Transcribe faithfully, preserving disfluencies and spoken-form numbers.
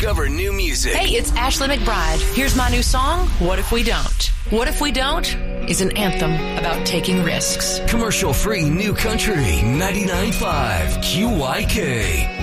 discover new music. Hey, it's Ashley McBride. Here's my new song, What If We Don't? What If We Don't is an anthem about taking risks. Commercial-free new country, ninety-nine point five Q Y K.